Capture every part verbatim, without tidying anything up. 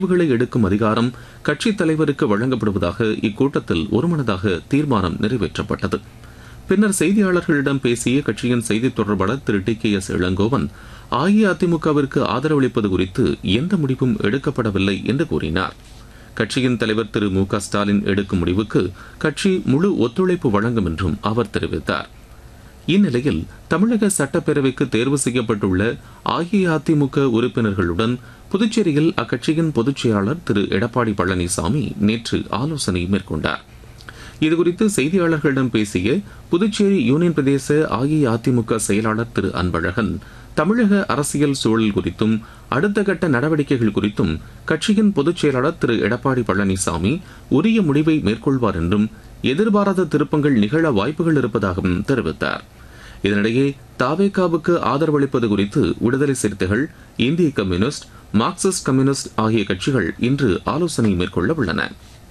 முடிவுகளை எடுக்கும் அதிகாரம் கட்சித் தலைவருக்கு வழங்கப்படுவதாக இக்கூட்டத்தில் ஒருமனதாக தீர்மானம் நிறைவேற்றப்பட்டது. பின்னர் செய்தியாளர்களிடம் பேசிய கட்சியின் செய்தித் தொடர்பாளர் திரு டி கே எஸ் இளங்கோவன், அஇஅதிமுகவிற்கு ஆதரவளிப்பது குறித்து எந்த முடிவும் எடுக்கப்படவில்லை என்று கூறினார். கட்சியின் தலைவர் திரு மு க ஸ்டாலின் எடுக்கும் முடிவுக்கு கட்சி முழு ஒத்துழைப்பு வழங்கும் என்றும் அவர் தெரிவித்தார். இந்நிலையில் தமிழக சட்டப்பேரவைக்கு தேர்வு செய்யப்பட்டுள்ள அஇஅதிமுக உறுப்பினர்களுடன் புதுச்சேரியில் அக்கட்சியின் பொதுச் செயலாளர் திரு எடப்பாடி பழனிசாமி நேற்று ஆலோசனை மேற்கொண்டார். இதுகுறித்து செய்தியாளர்களிடம் பேசிய புதுச்சேரி யூனியன் பிரதேச அஇஅதிமுக செயலாளர் திரு அன்பழகன், தமிழக அரசியல் சூழல் குறித்தும் அடுத்த கட்ட நடவடிக்கைகள் குறித்தும் கட்சியின் பொதுச் செயலாளர் திரு எடப்பாடி பழனிசாமி உரிய முடிவை மேற்கொள்வார் என்றும் எதிர்பாராத திருப்பங்கள் நிகழ வாய்ப்புகள் இருப்பதாகவும் தெரிவித்தார். இதனிடையே தாவேகாவுக்கு ஆதரவளிப்பது குறித்து விடுதலை சிறுத்தைகள், இந்திய கம்யூனிஸ்ட், மார்க்சிஸ்ட் கம்யூனிஸ்ட் ஆகிய கட்சிகள் இன்று ஆலோசனை மேற்கொள்ள உள்ளன.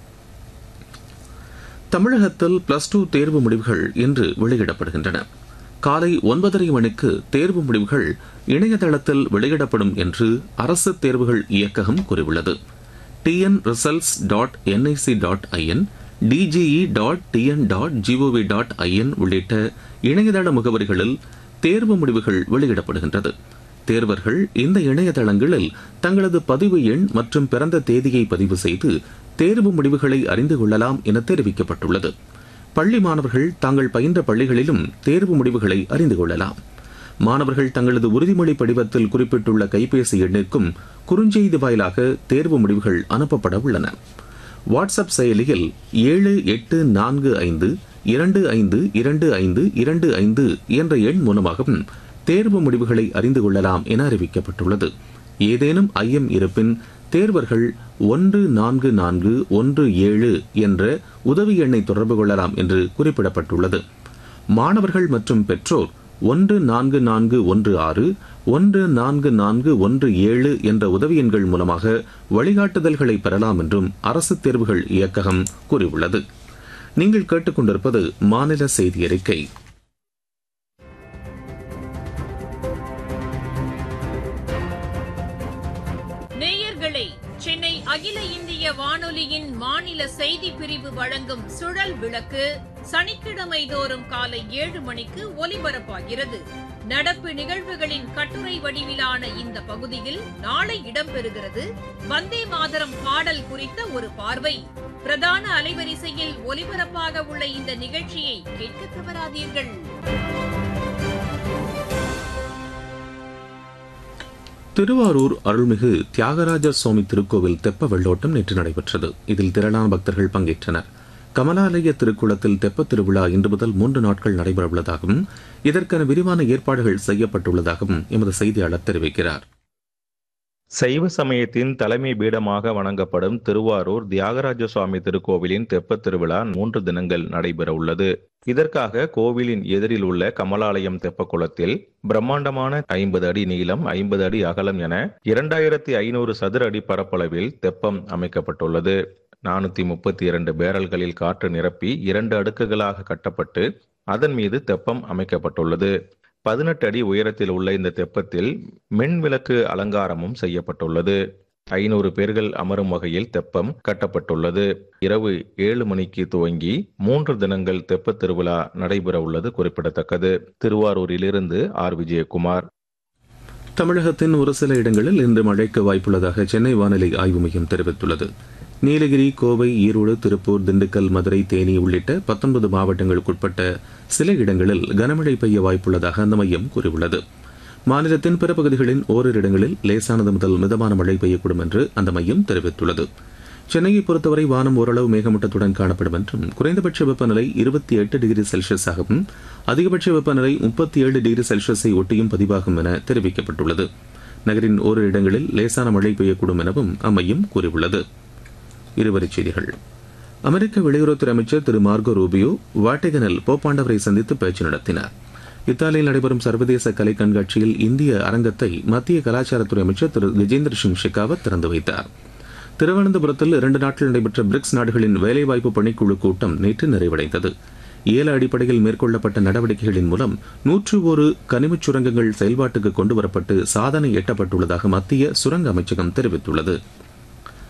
தமிழகத்தில் பிளஸ் டூ தேர்வு முடிவுகள் இன்று வெளியிடப்படுகின்றன. காலை ஒன்பதரை மணிக்கு தேர்வு முடிவுகள் இணையதளத்தில் வெளியிடப்படும் என்று அரசு தேர்வுகள் இயக்ககம் கூறியுள்ளது. TN results dot NIC dot IN, DGE dot TN dot gov dot IN உள்ளிட்ட இணையதள முகவரிகளில் தேர்வு முடிவுகள் வெளியிடப்படுகின்றது. தேர்வர்கள் இந்த இணையதளங்களில் தங்களது பதிவு எண் மற்றும் பிறந்த தேதியை பதிவு செய்து தேர்வு முடிவுகளை அறிந்து கொள்ளலாம் என தெரிவிக்கப்பட்டுள்ளது. பள்ளி மாணவர்கள் தாங்கள் பயின்ற பள்ளிகளிலும் தேர்வு முடிவுகளை அறிந்து கொள்ளலாம். மாணவர்கள் தங்களது உறுதிமொழி படிவத்தில் குறிப்பிட்டுள்ள கைபேசி எண்ணிற்கும் குறுஞ்செய்தி வாயிலாக தேர்வு முடிவுகள் அனுப்பப்பட உள்ளன. வாட்ஸ்அப் செயலியில் ஏழு எட்டு நான்கு ஐந்து இரண்டு ஐந்து இரண்டு ஐந்து இரண்டு ஐந்து என்ற எண் மூலமாகவும் தேர்வு முடிவுகளை அறிந்து கொள்ளலாம் என அறிவிக்கப்பட்டுள்ளது. ஏதேனும் ஐயம் இருப்பின் தேர்வர்கள் ஒன்று நான்கு நான்கு ஒன்று ஏழு என்ற உதவி எண்ணை தொடர்பு கொள்ளலாம் என்று குறிப்பிடப்பட்டுள்ளது. மாணவர்கள் மற்றும் பெற்றோர் ஒன்று நான்கு நான்கு ஒன்று ஆறு ஒன்று நான்கு நான்கு ஒன்று ஏழு என்ற உதவி எண்கள் மூலமாக வழிகாட்டுதல்களை பெறலாம் என்றும் அரசு தேர்வுகள் இயக்ககம் கூறியுள்ளது. நீங்கள் கேட்டுக்கொண்டிருப்பது மாநில செய்தி அறிக்கை. நேயர்களே, சென்னை அகில இந்திய வானொலியின் மாநில செய்தி பிரிவு வழங்கும் சுழல் விளக்கு சனிக்கிழமை தோறும் காலை ஏழு மணிக்கு ஒலிபரப்பாகிறது. நடப்பு நிகழ்வுகளின் கட்டுரை வடிவிலான இந்த பகுதியில் நாளை இடம்பெறுகிறது வந்தே மாதரம் பாடல் குறித்த ஒரு பார்வை. பிரதான அலைவரிசையில் ஒலிபரப்பாக உள்ள இந்த நிகழ்ச்சியை கேட்க தவறாதீர்கள். திருவாரூர் அருள்மிகு தியாகராஜர் சுவாமி திருக்கோவில் தெப்ப வெள்ளோட்டம் நேற்று நடைபெற்றது. இதில் திரளான பக்தர்கள் பங்கேற்றனர். கமலாலய திருக்குளத்தில் தெப்ப திருவிழா இன்று முதல் மூன்று நாட்கள் நடைபெறவுள்ளதாகவும் இதற்கான விரிவான ஏற்பாடுகள் செய்யப்பட்டுள்ளதாகவும் எமது செய்தியாளர் தெரிவிக்கிறார். சைவ சமயத்தின் தலைமை பீடமாக வணங்கப்படும் திருவாரூர் தியாகராஜ சுவாமி திருக்கோவிலின் தெப்பத் திருவிழா மூன்று தினங்கள் நடைபெற உள்ளது. இதற்காக கோவிலின் எதிரில் உள்ள கமலாலயம் தெப்ப குளத்தில் பிரம்மாண்டமான ஐம்பது அடி நீளம், ஐம்பது அடி அகலம் என இரண்டாயிரத்தி ஐநூறு சதுர அடி பரப்பளவில் தெப்பம் அமைக்கப்பட்டுள்ளது. நானூத்தி முப்பத்தி இரண்டு பேரல்களில் காற்று நிரப்பி இரண்டு அடுக்குகளாக கட்டப்பட்டு அதன் மீது தெப்பம் அமைக்கப்பட்டுள்ளது. பதினெட்டு அடி உயரத்தில் உள்ள இந்த தெப்பத்தில் மின் விளக்கு அலங்காரமும் செய்யப்பட்டுள்ளது. ஐநூறு பேர்கள் அமரும் வகையில் தெப்பம் கட்டப்பட்டுள்ளது. இரவு ஏழு மணிக்கு துவங்கி மூன்று தினங்கள் தெப்ப திருவிழா நடைபெற உள்ளது குறிப்பிடத்தக்கது. திருவாரூரிலிருந்து ஆர் விஜயகுமார். தமிழகத்தின் ஒரு சில இடங்களில் இன்று மழைக்கு வாய்ப்புள்ளதாக சென்னை வானிலை ஆய்வு மையம் தெரிவித்துள்ளது. நீலகிரி, கோவை, ஈரோடு, திருப்பூர், திண்டுக்கல், மதுரை, தேனி உள்ளிட்ட பத்தொன்பது மாவட்டங்களுக்குட்பட்ட சில இடங்களில் கனமழை பெய்ய வாய்ப்புள்ளதாக அந்த மையம் கூறியுள்ளது. மாநிலத்தின் பிற பகுதிகளின் ஓரிரு இடங்களில் லேசானது முதல் மிதமான மழை பெய்யக்கூடும் என்று அந்த மையம் தெரிவித்துள்ளது. சென்னையை பொறுத்தவரை வானம் ஓரளவு மேகமூட்டத்துடன் காணப்படும் என்றும் குறைந்தபட்ச வெப்பநிலை இருபத்தி எட்டு டிகிரி செல்சியஸாகவும் அதிகபட்ச வெப்பநிலை முப்பத்தி ஏழு டிகிரி செல்சியஸை ஒட்டியும் பதிவாகும் என தெரிவிக்கப்பட்டுள்ளது. நகரின் ஓரிரு இடங்களில் லேசான மழை பெய்யக்கூடும் எனவும் அம்மையம் கூறியுள்ளது. இருவரிச் செய்திகள். அமெரிக்க வெளியுறவுத்துறை அமைச்சர் திரு மார்கோ ரூபியோ வாட்டிகனில் போப்பாண்டவரை சந்தித்து பேச்சு நடத்தினார். இத்தாலியில் நடைபெறும் சர்வதேச கலை கண்காட்சியில் இந்திய அரங்கத்தை மத்திய கலாச்சாரத்துறை அமைச்சர் திரு கஜேந்திர சிங் ஷெகாவத் திறந்து வைத்தார். திருவனந்தபுரத்தில் இரண்டு நாட்கள் நடைபெற்ற பிரிக்ஸ் நாடுகளின் வேலைவாய்ப்பு பணிக்குழு கூட்டம் நேற்று நிறைவடைந்தது. ஏல அடிப்படையில் மேற்கொள்ளப்பட்ட நடவடிக்கைகளின் மூலம் நூற்று ஒரு கனிமச் சுரங்கங்கள் செயல்பாட்டுக்கு கொண்டுவரப்பட்டு சாதனை எட்டப்பட்டுள்ளதாக மத்திய சுரங்க அமைச்சகம் தெரிவித்துள்ளது.